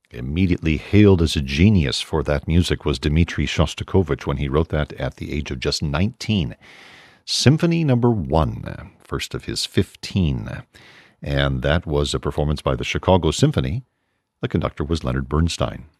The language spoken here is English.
Immediately hailed as a genius for that music was Dmitri Shostakovich when he wrote that at the age of just 19. Symphony Number 1, first of his 15. And that was a performance by the Chicago Symphony. The conductor was Leonard Bernstein.